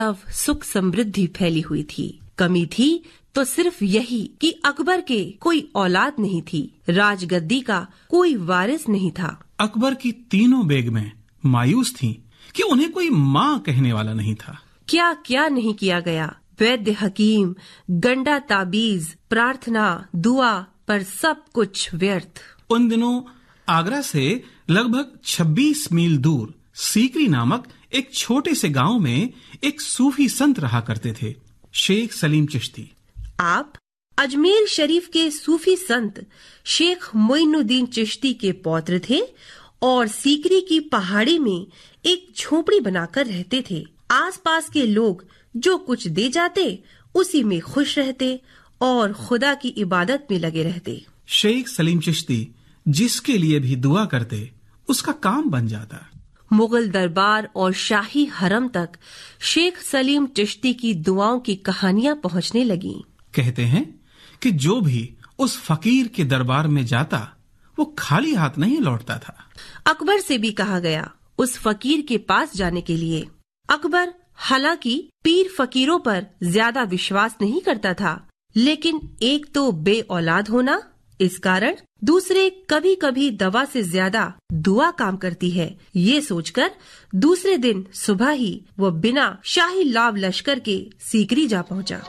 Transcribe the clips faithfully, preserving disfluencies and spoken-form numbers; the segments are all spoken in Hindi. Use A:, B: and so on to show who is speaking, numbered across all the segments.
A: अब सुख समृद्धि फैली हुई थी। कमी थी तो सिर्फ यही कि अकबर के कोई औलाद नहीं थी, राजगद्दी का कोई वारिस नहीं था।
B: अकबर की तीनों बेगमें मायूस थीं कि उन्हें कोई माँ कहने वाला नहीं था।
A: क्या क्या नहीं किया गया, वैद्य हकीम, गंडा ताबीज, प्रार्थना, दुआ, पर सब कुछ व्यर्थ।
B: उन दिनों आगरा से लगभग छब्बीस मील दूर सीकरी नामक एक छोटे से गांव में एक सूफी संत रहा करते थे, शेख सलीम चिश्ती।
A: आप अजमेर शरीफ के सूफी संत शेख मोइनुद्दीन चिश्ती के पौत्र थे और सीकरी की पहाड़ी में एक झोपड़ी बनाकर रहते थे। आसपास के लोग जो कुछ दे जाते उसी में खुश रहते और खुदा की इबादत में लगे रहते।
B: शेख सलीम चिश्ती जिसके लिए भी दुआ करते उसका काम बन जाता।
A: मुगल दरबार और शाही हरम तक शेख सलीम चिश्ती की दुआओं की कहानियां पहुंचने लगीं।
B: कहते हैं कि जो भी उस फकीर के दरबार में जाता वो खाली हाथ नहीं लौटता था।
A: अकबर से भी कहा गया उस फकीर के पास जाने के लिए। अकबर हालांकि पीर फकीरों पर ज्यादा विश्वास नहीं करता था, लेकिन एक तो बे औलाद होना, इस कारण दूसरे कभी कभी दवा से ज्यादा दुआ काम करती है, ये सोचकर दूसरे दिन सुबह ही वो बिना शाही लाव लश्कर के सीकरी जा पहुंचा।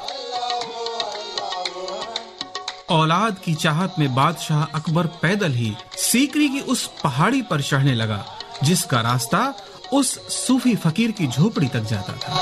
B: औलाद की चाहत में बादशाह अकबर पैदल ही सीकरी की उस पहाड़ी पर चढ़ने लगा जिसका रास्ता उस सूफी फकीर की झोपड़ी तक जाता था।